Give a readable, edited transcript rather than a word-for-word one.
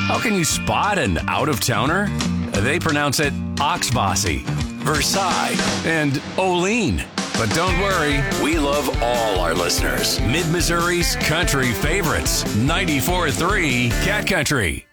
How can you spot an out-of-towner? They pronounce it Oxbossy, Versailles, and Olean. But don't worry, we love all our listeners. Mid-Missouri's country favorites, 94.3 Cat Country.